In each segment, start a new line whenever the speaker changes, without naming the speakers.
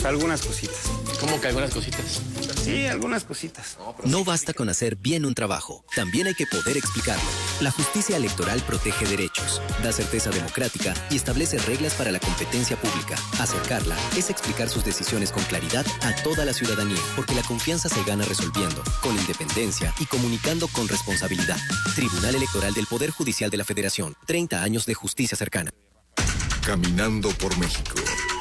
algunas cositas.
¿Cómo que algunas cositas?
Sí, algunas cositas.
No basta con hacer bien un trabajo, también hay que poder explicarlo. La justicia electoral protege derechos, da certeza democrática y establece reglas para la competencia pública. Acercarla es explicar sus decisiones con claridad a toda la ciudadanía, porque la confianza se gana resolviendo, con independencia y comunicando con responsabilidad. Tribunal Electoral del Poder Judicial de la Federación. 30 años de justicia cercana.
Caminando por México.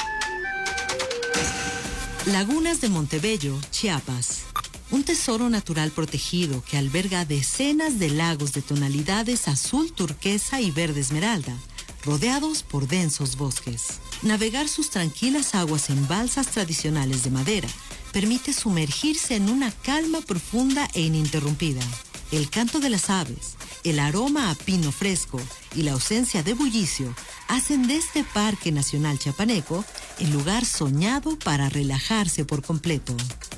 Lagunas de Montebello, Chiapas. Un tesoro natural protegido que alberga decenas de lagos de tonalidades azul turquesa y verde esmeralda, rodeados por densos bosques. Navegar sus tranquilas aguas en balsas tradicionales de madera permite sumergirse en una calma profunda e ininterrumpida. El canto de las aves, el aroma a pino fresco y la ausencia de bullicio hacen de este Parque Nacional Chiapaneco el lugar soñado para relajarse por completo.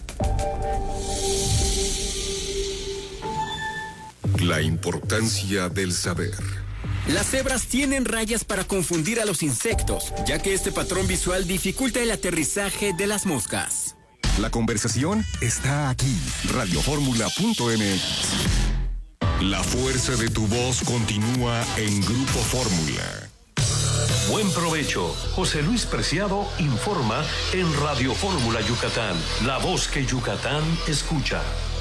La importancia del saber.
Las cebras tienen rayas para confundir a los insectos, ya que este patrón visual dificulta el aterrizaje de las moscas.
La conversación está aquí. Radioformula.mx. La fuerza de tu voz continúa en Grupo Fórmula.
Buen provecho. José Luis Preciado informa en Radio Fórmula Yucatán, la voz que Yucatán escucha.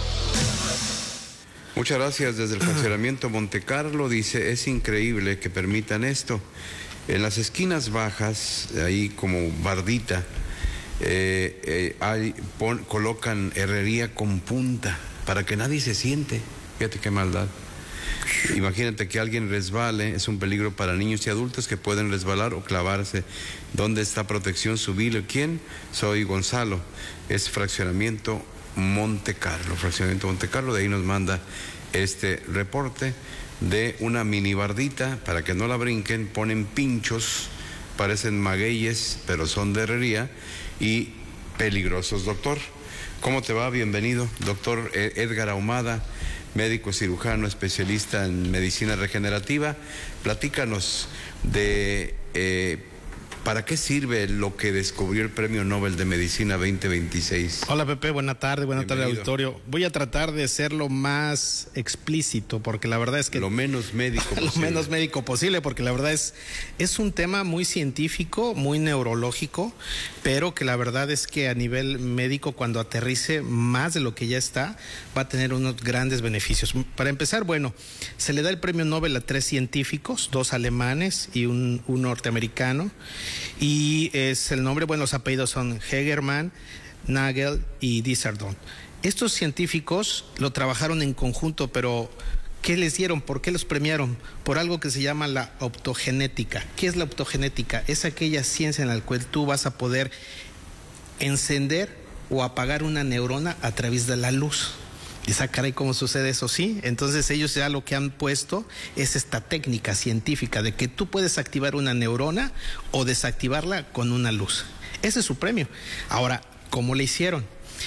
Muchas gracias. Desde el fraccionamiento Montecarlo dice, es increíble que permitan esto. En las esquinas bajas, ahí como bardita, colocan herrería con punta para que nadie se siente. Fíjate qué maldad. Imagínate que alguien resbale, es un peligro para niños y adultos que pueden resbalar o clavarse. ¿Dónde está protección civil? ¿Quién? Soy Gonzalo, es fraccionamiento Montecarlo, de ahí nos manda este reporte de una mini bardita, para que no la brinquen, ponen pinchos, parecen magueyes, pero son de herrería y peligrosos. Doctor, ¿cómo te va? Bienvenido, doctor Edgar Ahumada, médico cirujano, especialista en medicina regenerativa. Platícanos de ¿para qué sirve lo que descubrió el Premio Nobel de Medicina 2026?
Hola Pepe, buena tarde auditorio. Voy a tratar de ser lo más explícito, porque la verdad es que...
Lo menos médico posible.
Lo menos médico posible, porque la verdad es un tema muy científico, muy neurológico, pero que la verdad es que a nivel médico, cuando aterrice más de lo que ya está, va a tener unos grandes beneficios. Para empezar, bueno, se le da el Premio Nobel a 3 científicos, 2 alemanes y un norteamericano. Y es el nombre, bueno, los apellidos son Hegerman, Nagel y Disserdon. Estos científicos lo trabajaron en conjunto, pero ¿qué les dieron? ¿Por qué los premiaron? Por algo que se llama la optogenética. ¿Qué es la optogenética? Es aquella ciencia en la cual tú vas a poder encender o apagar una neurona a través de la luz. Y caray, ¿cómo sucede eso? Sí, entonces ellos ya lo que han puesto es esta técnica científica de que tú puedes activar una neurona o desactivarla con una luz. Ese es su premio. Ahora, ¿cómo le hicieron?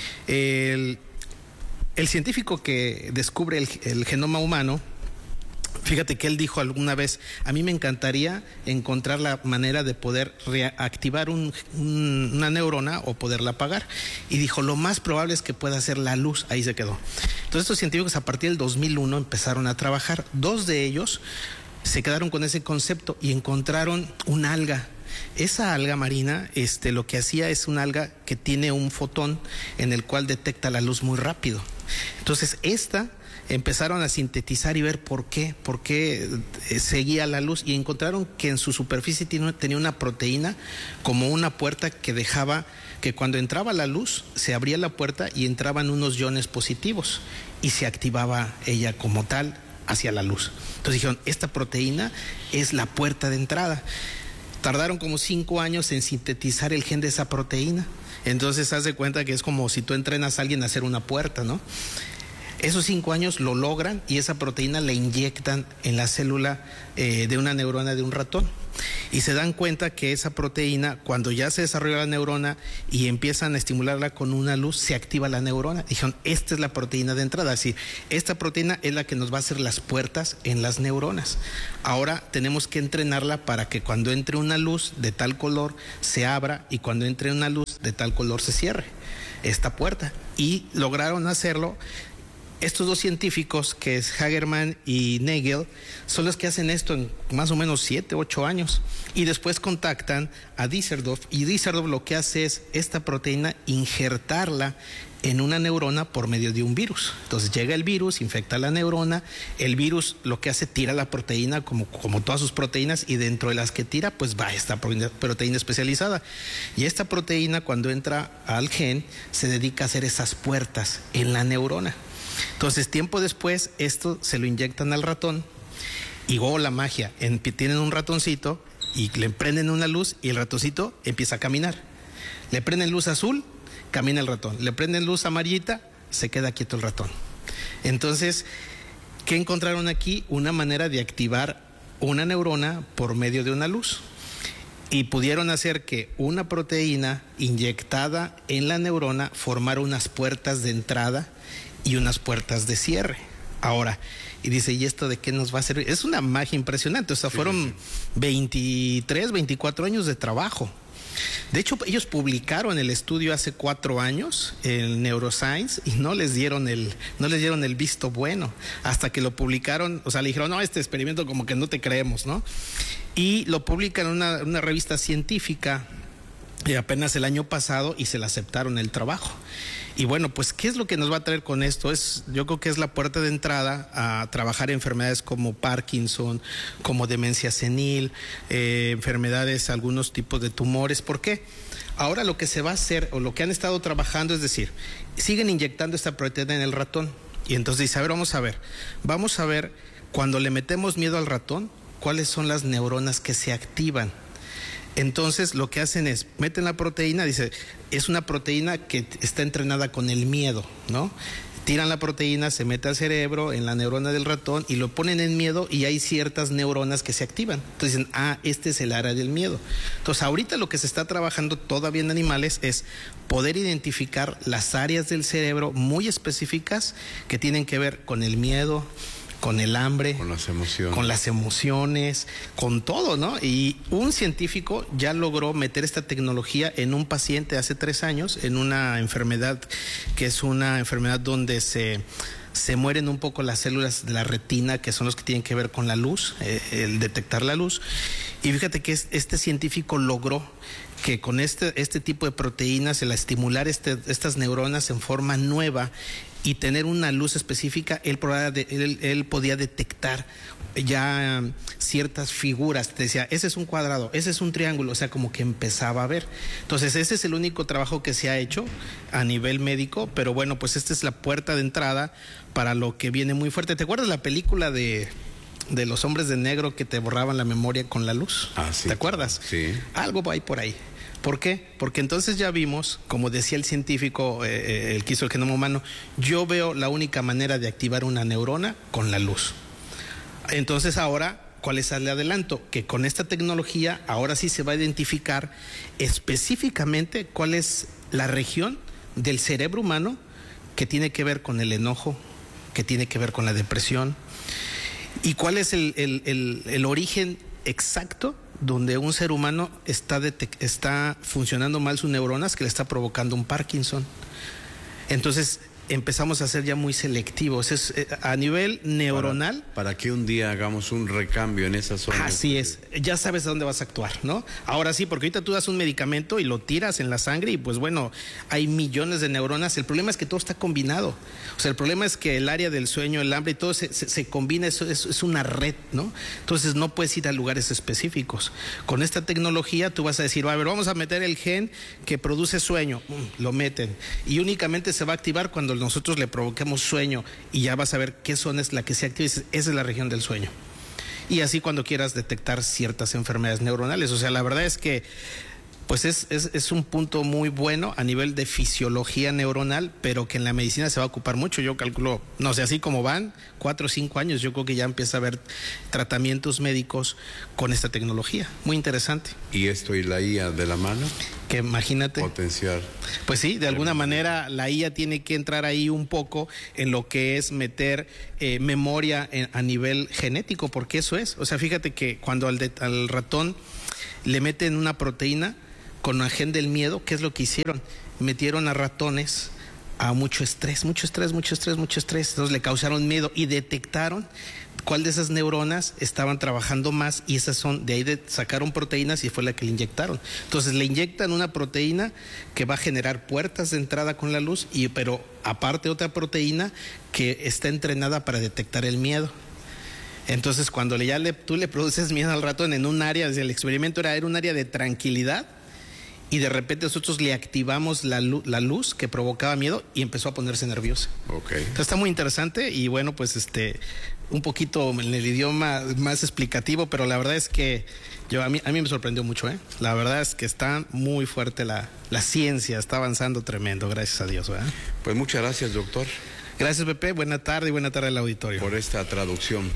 El científico que descubre el genoma humano, fíjate que él dijo alguna vez, a mí me encantaría encontrar la manera de poder reactivar una neurona o poderla apagar. Y dijo, lo más probable es que pueda ser la luz. Ahí se quedó. Entonces estos científicos a partir del 2001 empezaron a trabajar. 2 de ellos se quedaron con ese concepto y encontraron un alga. Esa alga marina, lo que hacía es un alga que tiene un fotón en el cual detecta la luz muy rápido. Entonces empezaron a sintetizar y ver por qué seguía la luz, y encontraron que en su superficie tenía una proteína como una puerta que dejaba que cuando entraba la luz se abría la puerta y entraban unos iones positivos y se activaba ella como tal hacia la luz. Entonces dijeron, esta proteína es la puerta de entrada. Tardaron como 5 años en sintetizar el gen de esa proteína. Entonces haz de cuenta que es como si tú entrenas a alguien a hacer una puerta, ¿no? Esos 5 años lo logran y esa proteína la inyectan en la célula de una neurona de un ratón. Y se dan cuenta que esa proteína, cuando ya se desarrolla la neurona y empiezan a estimularla con una luz, se activa la neurona. Dijeron, esta es la proteína de entrada. Es decir, esta proteína es la que nos va a hacer las puertas en las neuronas. Ahora tenemos que entrenarla para que cuando entre una luz de tal color se abra y cuando entre una luz de tal color se cierre esta puerta. Y lograron hacerlo. Estos dos científicos, que es Hagerman y Nagel, son los que hacen esto en más o menos 7, 8 años. Y después contactan a Diesseldorf, y Diesseldorf lo que hace es esta proteína injertarla en una neurona por medio de un virus. Entonces llega el virus, infecta la neurona, el virus lo que hace, tira la proteína como todas sus proteínas, y dentro de las que tira pues va esta proteína especializada. Y esta proteína, cuando entra al gen, se dedica a hacer esas puertas en la neurona. Entonces, tiempo después, esto se lo inyectan al ratón y la magia, tienen un ratoncito y le prenden una luz y el ratoncito empieza a caminar. Le prenden luz azul, camina el ratón. Le prenden luz amarillita, se queda quieto el ratón. Entonces, ¿qué encontraron aquí? Una manera de activar una neurona por medio de una luz. Y pudieron hacer que una proteína inyectada en la neurona formara unas puertas de entrada y unas puertas de cierre. Ahora, y dice, ¿y esto de qué nos va a servir? Es una magia impresionante. O sea, fueron 23, 24 años de trabajo. De hecho, ellos publicaron el estudio hace 4 años en Neuroscience y no les dieron el visto bueno hasta que lo publicaron. O sea, le dijeron, no, este experimento como que no te creemos, ¿no? Y lo publican en una revista científica apenas el año pasado y se le aceptaron el trabajo. Y bueno, pues, ¿qué es lo que nos va a traer con esto? Yo creo que es la puerta de entrada a trabajar enfermedades como Parkinson, como demencia senil, enfermedades, algunos tipos de tumores. ¿Por qué? Ahora lo que se va a hacer, o lo que han estado trabajando, es decir, siguen inyectando esta proteína en el ratón. Y entonces dice, a ver, vamos a ver, cuando le metemos miedo al ratón, cuáles son las neuronas que se activan. Entonces lo que hacen es, meten la proteína, dice, es una proteína que está entrenada con el miedo, ¿no? Tiran la proteína, se mete al cerebro, en la neurona del ratón, y lo ponen en miedo, y hay ciertas neuronas que se activan. Entonces dicen, este es el área del miedo. Entonces ahorita lo que se está trabajando todavía en animales es poder identificar las áreas del cerebro muy específicas que tienen que ver con el miedo, con el hambre, con las emociones, con todo, ¿no? Y un científico ya logró meter esta tecnología en un paciente hace 3 años, en una enfermedad que es una enfermedad donde se mueren un poco las células de la retina, que son los que tienen que ver con la luz, el detectar la luz. Y fíjate que este científico logró que con este tipo de proteínas, el estimular estas neuronas en forma nueva y tener una luz específica, él podía detectar ya ciertas figuras. Te decía, ese es un cuadrado, ese es un triángulo, o sea, como que empezaba a ver. Entonces, ese es el único trabajo que se ha hecho a nivel médico, pero bueno, pues esta es la puerta de entrada para lo que viene muy fuerte. ¿Te acuerdas la película de los hombres de negro que te borraban la memoria con la luz?
Sí.
¿Te acuerdas?
Sí.
Algo va ahí por ahí. ¿Por qué? Porque entonces ya vimos, como decía el científico, el que hizo el genoma humano, yo veo la única manera de activar una neurona con la luz. Entonces ahora, ¿cuál es el adelanto? Que con esta tecnología ahora sí se va a identificar específicamente cuál es la región del cerebro humano que tiene que ver con el enojo, que tiene que ver con la depresión, y cuál es el origen exacto donde un ser humano está funcionando mal sus neuronas, que le está provocando un Parkinson. Entonces empezamos a ser ya muy selectivos. Es a nivel neuronal.
Para que un día hagamos un recambio en esa zona.
Así es, ya sabes a dónde vas a actuar, ¿no? Ahora sí, porque ahorita tú das un medicamento y lo tiras en la sangre y pues bueno, hay millones de neuronas. El problema es que todo está combinado. O sea, el problema es que el área del sueño, el hambre y todo se combina, es una red, ¿no? Entonces no puedes ir a lugares específicos. Con esta tecnología tú vas a decir, a ver, vamos a meter el gen que produce sueño, lo meten, y únicamente se va a activar cuando nosotros le provoquemos sueño, y ya vas a ver qué zona es la que se activa. Esa es la región del sueño. Y así cuando quieras detectar ciertas enfermedades neuronales. O sea, la verdad es que pues es un punto muy bueno a nivel de fisiología neuronal, pero que en la medicina se va a ocupar mucho. Yo calculo, no sé, así como van 4 o 5 años, yo creo que ya empieza a haber tratamientos médicos con esta tecnología. Muy interesante.
¿Y esto y la IA de la mano?
Que imagínate.
Potenciar.
Pues sí, de alguna manera la IA tiene que entrar ahí un poco en lo que es meter memoria a nivel genético, porque eso es. O sea, fíjate que cuando al ratón le meten una proteína con un gen del miedo, ¿qué es lo que hicieron? Metieron a ratones a mucho estrés. Entonces le causaron miedo y detectaron cuál de esas neuronas estaban trabajando más, y esas son, de ahí sacaron proteínas y fue la que le inyectaron. Entonces le inyectan una proteína que va a generar puertas de entrada con la luz, pero aparte otra proteína que está entrenada para detectar el miedo. Entonces cuando tú le produces miedo al ratón en un área, el experimento era un área de tranquilidad, y de repente nosotros le activamos la luz que provocaba miedo y empezó a ponerse nerviosa.
Okay.
Entonces está muy interesante y bueno, pues un poquito en el idioma más explicativo, pero la verdad es que a mí me sorprendió mucho, ¿eh? La verdad es que está muy fuerte la ciencia, está avanzando tremendo, gracias a Dios, ¿verdad?
Pues muchas gracias, doctor.
Gracias, Pepe, buena tarde y buena tarde al auditorio.
Por esta traducción.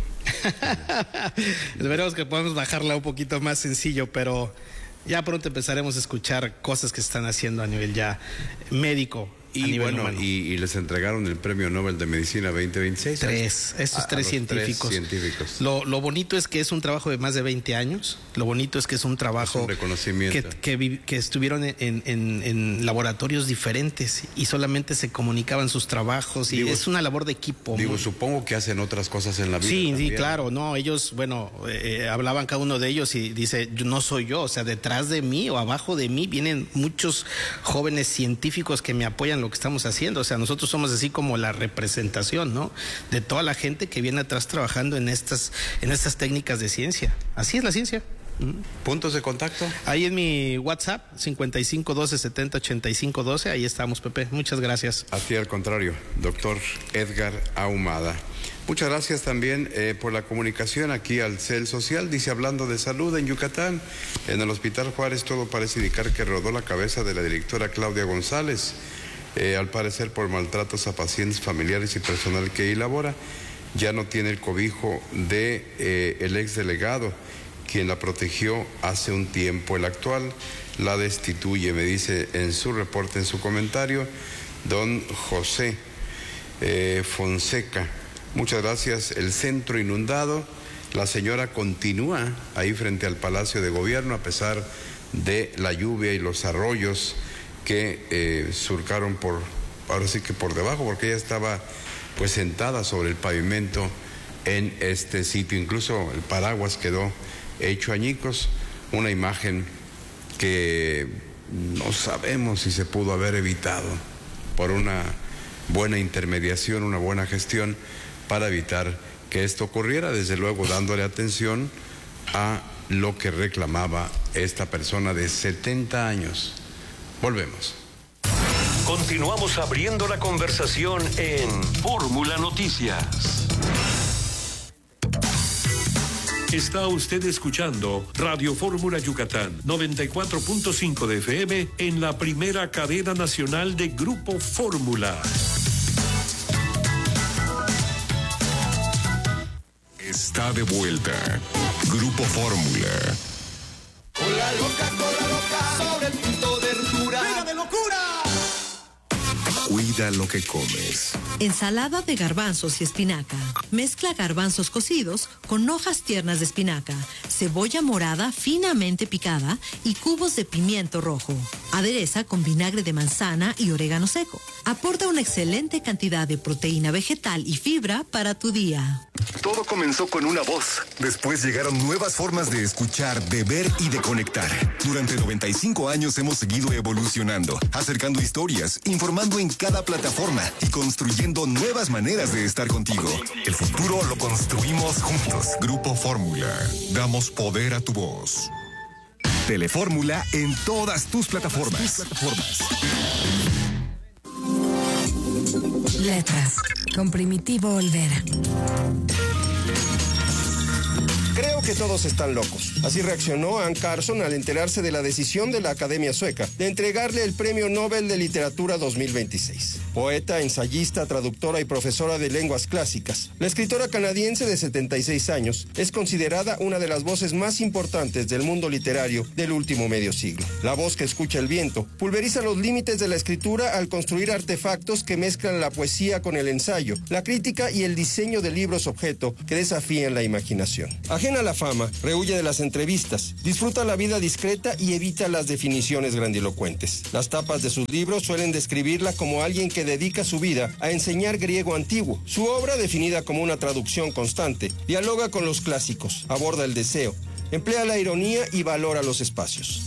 Esperemos que podamos bajarla un poquito más sencillo, pero ya pronto empezaremos a escuchar cosas que se están haciendo a nivel ya médico.
Y bueno, y les entregaron el Premio Nobel de Medicina 2026.
Estos tres científicos. Lo bonito es que es un trabajo de más de 20 años. Lo bonito es que es un trabajo,
es un reconocimiento,
que estuvieron en laboratorios diferentes y solamente se comunicaban sus trabajos, y es una labor de equipo.
Supongo que hacen otras cosas en la vida.
Sí, claro, no, ellos, hablaban cada uno de ellos y dice, no soy yo, o sea, detrás de mí o abajo de mí vienen muchos jóvenes científicos que me apoyan lo que estamos haciendo. O sea, nosotros somos así como la representación, ¿no?, de toda la gente que viene atrás trabajando en estas técnicas de ciencia. Así es la ciencia.
¿Puntos de contacto?
Ahí en mi WhatsApp, 55 12 70 85 12, ahí estamos, Pepe. Muchas gracias.
A ti, al contrario, doctor Edgar Ahumada. Muchas gracias también por la comunicación aquí al CEL Social. Dice, hablando de salud en Yucatán, en el Hospital Juárez todo parece indicar que rodó la cabeza de la directora Claudia González, al parecer por maltratos a pacientes, familiares y personal que ahí labora. Ya no tiene el cobijo de el exdelegado, quien la protegió hace un tiempo. El actual la destituye, me dice en su reporte, en su comentario, don José Fonseca. Muchas gracias. El centro inundado, la señora continúa ahí frente al Palacio de Gobierno a pesar de la lluvia y los arroyos que surcaron ahora sí que por debajo, porque ella estaba pues sentada sobre el pavimento en este sitio. Incluso el paraguas quedó hecho añicos, una imagen que no sabemos si se pudo haber evitado por una buena intermediación, una buena gestión para evitar que esto ocurriera, desde luego dándole atención a lo que reclamaba esta persona de 70 años. Volvemos.
Continuamos abriendo la conversación en Fórmula Noticias. Está usted escuchando Radio Fórmula Yucatán, 94.5 de FM en la primera cadena nacional de Grupo Fórmula.
Está de vuelta Grupo Fórmula.
Cola loca, sobre el punto de ruptura. ¡Vida de locura!
Cuida lo que comes.
Ensalada de garbanzos y espinaca. Mezcla garbanzos cocidos con hojas tiernas de espinaca, cebolla morada finamente picada y cubos de pimiento rojo. Adereza con vinagre de manzana y orégano seco. Aporta una excelente cantidad de proteína vegetal y fibra para tu día.
Todo comenzó con una voz. Después llegaron nuevas formas de escuchar, de ver y de conectar. Durante 95 años hemos seguido evolucionando, acercando historias, informando en cada plataforma y construyendo nuevas maneras de estar contigo. El futuro lo construimos juntos. Grupo Fórmula. Damos poder a tu voz. Telefórmula en todas tus plataformas.
Letras con Primitivo Olvera.
Creo
Creo que todos están locos. Así reaccionó Anne Carson al enterarse de la decisión de la Academia Sueca de entregarle el Premio Nobel de Literatura 2026. Poeta, ensayista, traductora y profesora de lenguas clásicas, la escritora canadiense de 76 años es considerada una de las voces más importantes del mundo literario del último medio siglo. La voz que escucha el viento pulveriza los límites de la escritura al construir artefactos que mezclan la poesía con el ensayo, la crítica y el diseño de libros objeto que desafían la imaginación. Ajena a la fama, rehúye de las entrevistas, disfruta la vida discreta y evita las definiciones grandilocuentes. Las tapas de sus libros suelen describirla como alguien que dedica su vida a enseñar griego antiguo. Su obra, definida como una traducción constante, dialoga con los clásicos, aborda el deseo, emplea la ironía y valora los espacios.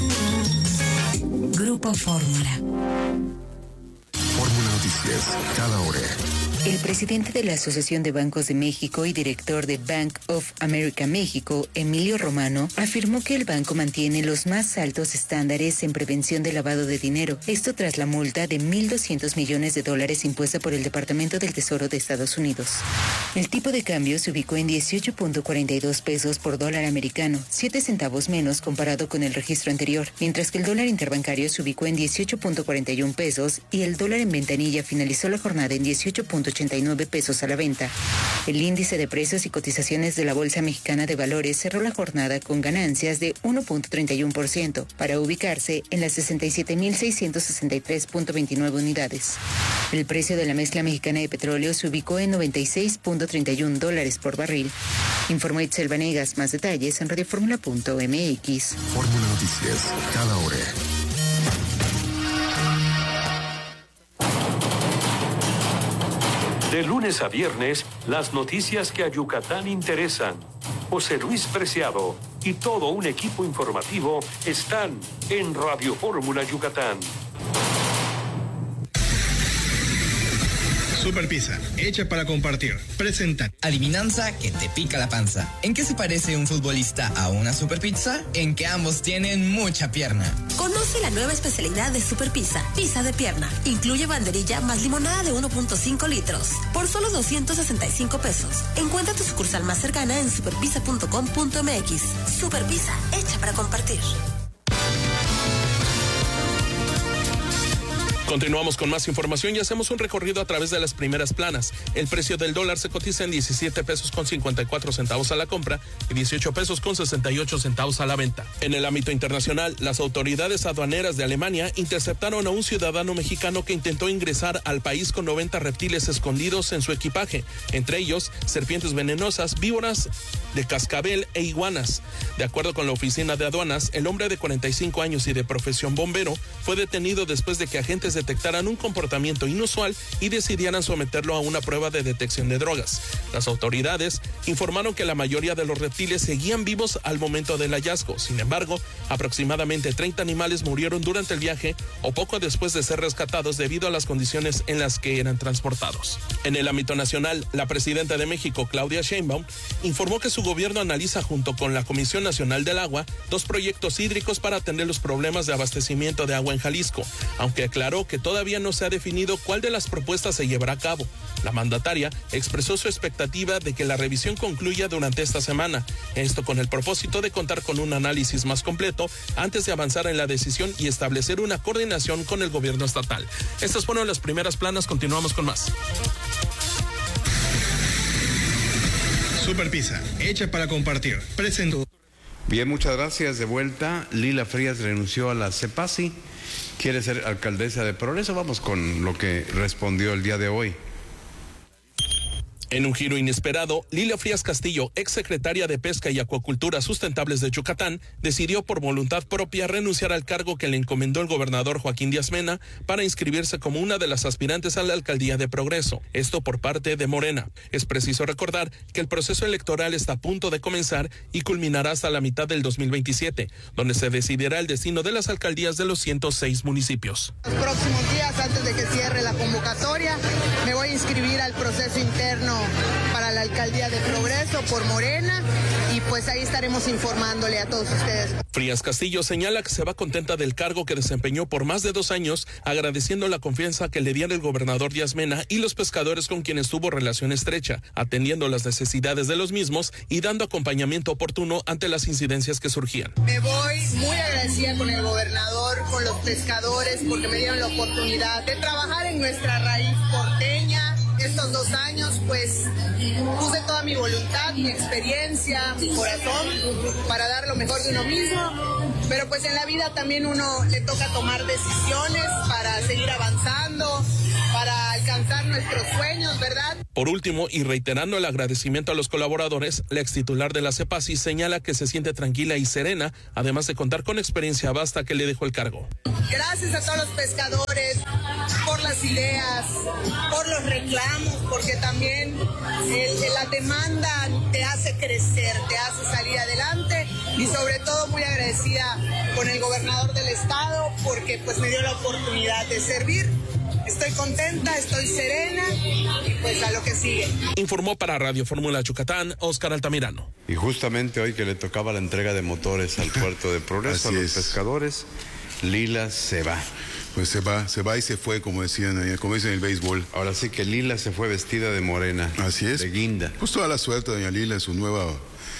Grupo Fórmula.
Fórmula Noticias, cada hora.
El presidente de la Asociación de Bancos de México y director de Bank of America México, Emilio Romano, afirmó que el banco mantiene los más altos estándares en prevención de lavado de dinero. Esto tras la multa de $1,200 millones impuesta por el Departamento del Tesoro de Estados Unidos. El tipo de cambio se ubicó en 18.42 pesos por dólar americano, 7 centavos menos comparado con el registro anterior, mientras que el dólar interbancario se ubicó en 18.41 pesos y el dólar en ventanilla finalizó la jornada en 18.89 pesos a la venta. El índice de precios y cotizaciones de la Bolsa Mexicana de Valores cerró la jornada con ganancias de 1.31% para ubicarse en las 67.663.29 unidades. El precio de la mezcla mexicana de petróleo se ubicó en $96.31 por barril. Informó Itzel Vanegas. Más detalles en radioformula.mx.
Fórmula Noticias, cada hora.
De lunes a viernes, las noticias que a Yucatán interesan. José Luis Preciado y todo un equipo informativo están en Radio Fórmula Yucatán.
Super Pizza, hecha para compartir. Presenta.
Adivinanza que te pica la panza. ¿En qué se parece un futbolista a una super pizza? En que ambos tienen mucha pierna.
Conoce la nueva especialidad de Super Pizza, pizza de pierna. Incluye banderilla más limonada de 1.5 litros. Por solo 265 pesos. Encuentra tu sucursal más cercana en superpizza.com.mx. Super Pizza, hecha para compartir.
Continuamos con más información y hacemos un recorrido a través de las primeras planas. El precio del dólar se cotiza en 17 pesos con 54 centavos a la compra y 18 pesos con 68 centavos a la venta. En el ámbito internacional, las autoridades aduaneras de Alemania interceptaron a un ciudadano mexicano que intentó ingresar al país con 90 reptiles escondidos en su equipaje, entre ellos serpientes venenosas, víboras de cascabel e iguanas. De acuerdo con la oficina de aduanas, el hombre de 45 años y de profesión bombero fue detenido después de que agentes detectaran un comportamiento inusual y decidieran someterlo a una prueba de detección de drogas. Las autoridades informaron que la mayoría de los reptiles seguían vivos al momento del hallazgo. Sin embargo, aproximadamente 30 animales murieron durante el viaje o poco después de ser rescatados debido a las condiciones en las que eran transportados. En el ámbito nacional, la presidenta de México, Claudia Sheinbaum, informó que su gobierno analiza junto con la Comisión Nacional del Agua 2 proyectos hídricos para atender los problemas de abastecimiento de agua en Jalisco, aunque aclaró que todavía no se ha definido cuál de las propuestas se llevará a cabo. La mandataria expresó su expectativa de que la revisión concluya durante esta semana, esto con el propósito de contar con un análisis más completo antes de avanzar en la decisión y establecer una coordinación con el gobierno estatal. Estas fueron las primeras planas, continuamos con más.
Super Pizza, hecha para compartir. Presento.
Bien, muchas gracias. De vuelta, Lila Frías renunció a la CEPASI. Quiere ser alcaldesa de Progreso. Vamos con lo que respondió el día de hoy.
En un giro inesperado, Lila Frías Castillo, exsecretaria de Pesca y Acuacultura Sustentables de Yucatán, decidió por voluntad propia renunciar al cargo que le encomendó el gobernador Joaquín Díaz Mena para inscribirse como una de las aspirantes a la alcaldía de Progreso, esto por parte de Morena. Es preciso recordar que el proceso electoral está a punto de comenzar y culminará hasta la mitad del 2027, donde se decidirá el destino de las alcaldías de los 106 municipios.
Los próximos días, antes de que cierre la convocatoria, me voy a inscribir al proceso interno para la alcaldía de Progreso por Morena y pues ahí estaremos informándole a todos ustedes.
Frías Castillo señala que se va contenta del cargo que desempeñó por más de 2 años, agradeciendo la confianza que le dieron el gobernador Díaz Mena y los pescadores con quienes tuvo relación estrecha, atendiendo las necesidades de los mismos y dando acompañamiento oportuno ante las incidencias que surgían.
Me voy muy agradecida con el gobernador, con los pescadores, porque me dieron la oportunidad de trabajar en nuestra raíz porteña. Estos 2 años, pues, puse toda mi voluntad, mi experiencia, mi corazón para dar lo mejor de uno mismo. Pero pues en la vida también uno le toca tomar decisiones para seguir avanzando, para alcanzar nuestros sueños, ¿verdad?
Por último, y reiterando el agradecimiento a los colaboradores, la extitular de la CEPASI señala que se siente tranquila y serena, además de contar con experiencia vasta que le dejó el cargo.
Gracias a todos los pescadores por las ideas, por los reclamos, porque también la demanda te hace crecer, te hace salir adelante, y sobre todo muy agradecida con el gobernador del estado porque pues me dio la oportunidad de servir. Estoy contenta, estoy serena y pues a lo que sigue.
Informó para Radio Fórmula Yucatán, Óscar Altamirano.
Y justamente hoy que le tocaba la entrega de motores al puerto de Progreso a los pescadores, Lila se va.
Pues se va y se fue, como decían allá, como dicen en el béisbol.
Ahora sí que Lila se fue vestida de morena.
Así es.
De guinda.
Pues toda la suerte, doña Lila, en su nuevo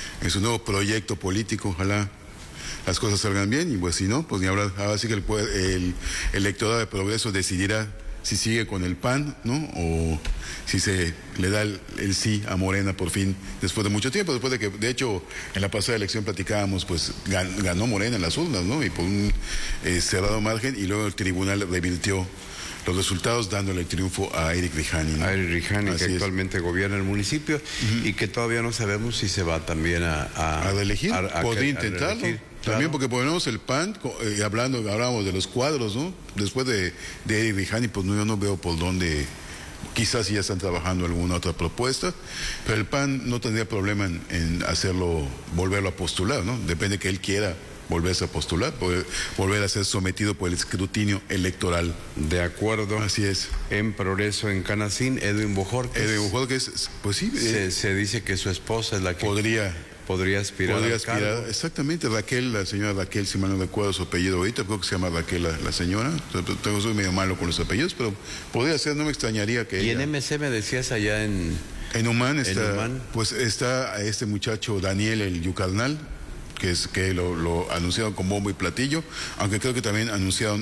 proyecto político. Ojalá las cosas salgan bien y pues si no, pues ni habrá. Ahora sí que el electorado de Progreso decidirá si sigue con el PAN, ¿no? O si se le da el sí a Morena por fin, después de mucho tiempo, después de que, de hecho, en la pasada elección platicábamos, pues ganó Morena en las urnas, ¿no? Y por un cerrado margen, y luego el tribunal revirtió los resultados dándole el triunfo a Eric Rijani, ¿no?
A Eric Rijani, que actualmente gobierna el municipio y que todavía no sabemos si se va también a
reelegir. Podría intentarlo. También porque ponemos el PAN, hablábamos de los cuadros, ¿no? Después de Eric Rijani, pues yo no veo por dónde, quizás ya están trabajando alguna otra propuesta, pero el PAN no tendría problema en volverlo a postular, ¿no? Depende que él quiera volverse a postular, volver a ser sometido por el escrutinio electoral.
De acuerdo.
Así es.
En Progreso, en Canacín, Edwin Bojorquez.
Edwin Bojorquez, pues sí.
Se dice que su esposa es la que podría aspirar al cargo.
Exactamente, la señora Raquel, si mal no recuerdo su apellido ahorita, creo que se llama Raquel la señora. Soy medio malo con los apellidos, pero podría ser, no me extrañaría que
y
ella...
en MC me decías allá en
Humán pues está este muchacho Daniel el Yucarnal, que lo anunciaron con bombo y platillo, aunque creo que también anunciaron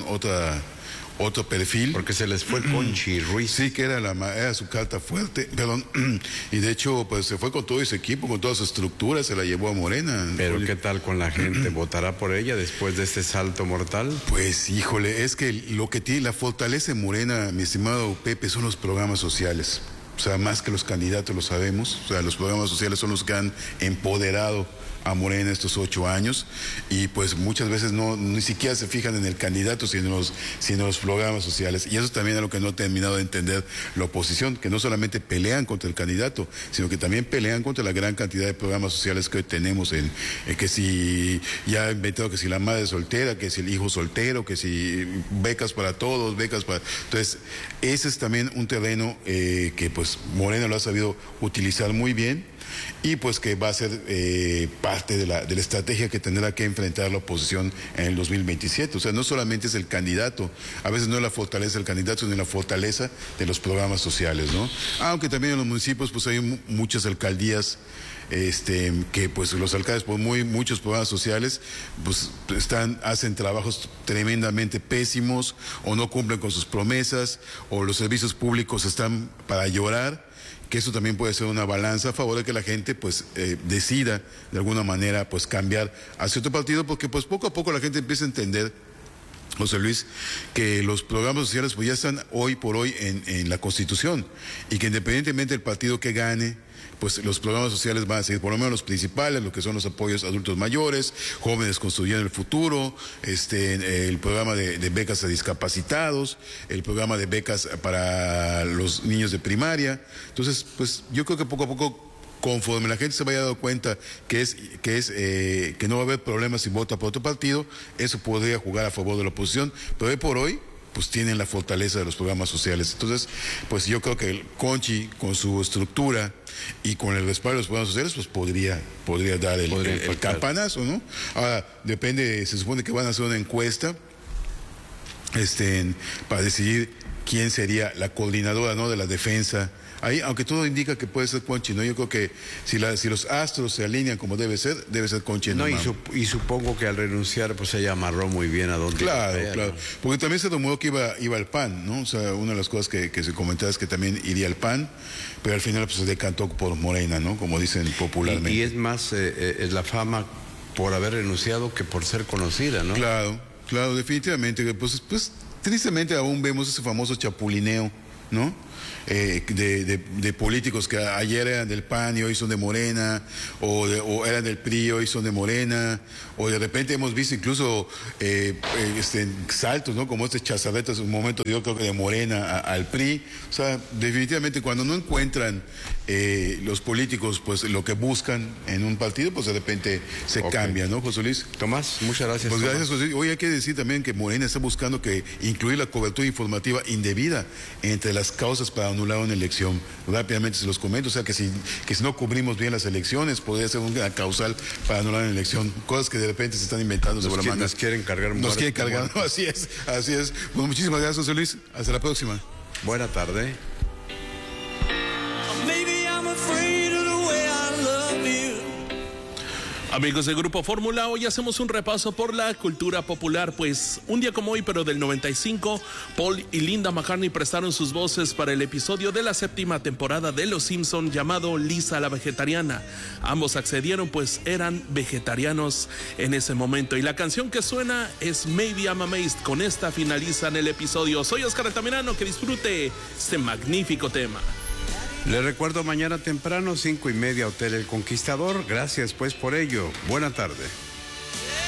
otro perfil.
Porque se les fue Conchi Ruiz.
Sí, que era su carta fuerte, perdón, y de hecho pues se fue con todo ese equipo, con toda su estructura, se la llevó a Morena.
Pero ¿qué tal con la gente? ¿Votará por ella después de este salto mortal?
Pues híjole, es que lo que tiene la fortaleza de Morena, mi estimado Pepe, son los programas sociales. O sea, más que los candidatos lo sabemos, o sea, los programas sociales son los que han empoderado a Morena estos 8 años, y pues muchas veces ni siquiera se fijan en el candidato, sino en los programas sociales, y eso también es lo que no ha terminado de entender la oposición, que no solamente pelean contra el candidato, sino que también pelean contra la gran cantidad de programas sociales que hoy tenemos, que si ya ha inventado que si la madre soltera, que si el hijo soltero, que si becas para todos, entonces ese es también un terreno que pues Morena lo ha sabido utilizar muy bien, y pues que va a ser parte de la estrategia que tendrá que enfrentar la oposición en el 2027. O sea, no solamente es el candidato, a veces no es la fortaleza del candidato, sino la fortaleza de los programas sociales, ¿no? Aunque también en los municipios pues hay muchas alcaldías que pues los alcaldes por muchos programas sociales pues hacen trabajos tremendamente pésimos, o no cumplen con sus promesas, o los servicios públicos están para llorar, que eso también puede ser una balanza a favor de que la gente pues decida de alguna manera pues cambiar hacia otro partido, porque pues poco a poco la gente empieza a entender, José Luis, que los programas sociales pues ya están hoy por hoy en la Constitución, y que independientemente del partido que gane, pues los programas sociales van a seguir, por lo menos los principales, lo que son los apoyos a adultos mayores, jóvenes construyendo el futuro, el programa de becas a discapacitados, el programa de becas para los niños de primaria. Entonces, pues yo creo que poco a poco, conforme la gente se vaya dando cuenta que no va a haber problemas si vota por otro partido, eso podría jugar a favor de la oposición, pero hoy por hoy pues tienen la fortaleza de los programas sociales. Entonces, pues yo creo que el Conchi, con su estructura y con el respaldo de los programas sociales, pues podría dar el campanazo, ¿no? Ahora, depende, se supone que van a hacer una encuesta para decidir quién sería la coordinadora, ¿no?, de la defensa. Ahí, aunque todo indica que puede ser Conchi, ¿no? Yo creo que si los astros se alinean como debe ser Conchi.
No, y supongo que al renunciar, pues ella amarró muy bien a dónde.
Claro. Porque también se rumoró que iba al PAN, ¿no? O sea, una de las cosas que se comentaba es que también iría al PAN, pero al final pues se decantó por Morena, ¿no? Como dicen popularmente.
Y es más, es la fama por haber renunciado que por ser conocida, ¿no?
Claro, definitivamente. Pues tristemente aún vemos ese famoso chapulineo, ¿no? De políticos que ayer eran del PAN y hoy son de Morena, o eran del PRI y hoy son de Morena, o de repente hemos visto incluso saltos, ¿no? Como Chazarreta en un momento, yo creo que de Morena al PRI. O sea, definitivamente cuando no encuentran los políticos pues lo que buscan en un partido, pues de repente se cambia, ¿no, José Luis?
Tomás, muchas gracias.
Pues gracias, José Luis. Hoy hay que decir también que Morena está buscando incluir la cobertura informativa indebida entre las causas para anular una elección. Rápidamente se los comento, o sea que si no cubrimos bien las elecciones, podría ser una causal para anular una elección. Cosas que de repente se están inventando sobre la manga.
Nos quieren cargar.
Nos quieren cargar, ¿no? Así es. Bueno, muchísimas gracias, José Luis. Hasta la próxima.
Buena tarde.
Amigos de Grupo Fórmula, hoy hacemos un repaso por la cultura popular, pues un día como hoy, pero del 95, Paul y Linda McCartney prestaron sus voces para el episodio de la 7ª temporada de Los Simpson llamado Lisa la Vegetariana. Ambos accedieron, pues eran vegetarianos en ese momento. Y la canción que suena es Maybe I'm Amazed. Con esta finalizan el episodio. Soy Oscar Altamirano, que disfrute este magnífico tema.
Les recuerdo mañana temprano, 5:30, Hotel El Conquistador. Gracias pues por ello. Buena tarde.